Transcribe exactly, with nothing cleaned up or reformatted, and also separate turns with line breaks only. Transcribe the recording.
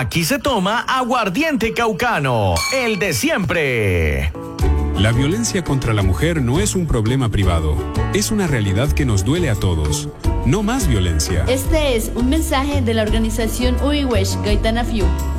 Aquí se toma aguardiente caucano, el de siempre.
La violencia contra la mujer no es un problema privado, es una realidad que nos duele a todos. No más violencia.
Este es un mensaje de la organización Uiwesh Gaitana Fiu.